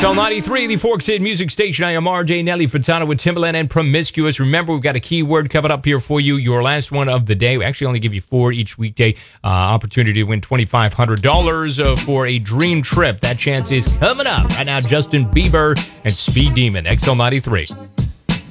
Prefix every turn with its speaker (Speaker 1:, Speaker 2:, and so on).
Speaker 1: XL93, the Forks Hit Music Station. I am RJ Nelly Furtado with Timbaland and Promiscuous. Remember, we've got a keyword coming up here for you. Your last one of the day. We actually only give you 4 each weekday. Opportunity to win $2,500 for a dream trip. That chance is coming up. Right now, Justin Bieber and Speed Demon. XL93.